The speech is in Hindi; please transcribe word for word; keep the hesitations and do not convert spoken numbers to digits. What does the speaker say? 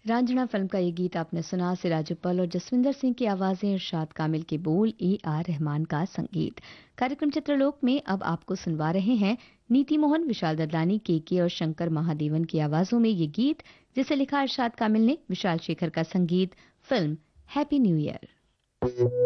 रांझणा फिल्म का ये गीत आपने सुना। सिराज उप्पल और जसविंदर सिंह की आवाजें, इरशाद कामिल के बोल, ए आर रहमान का संगीत। कार्यक्रम चित्रलोक में अब आपको सुनवा रहे हैं नीति मोहन, विशाल ददलानी, केके और शंकर महादेवन की आवाजों में ये गीत, जिसे लिखा इरशाद कामिल ने, विशाल शेखर का संगीत। Film happy new year.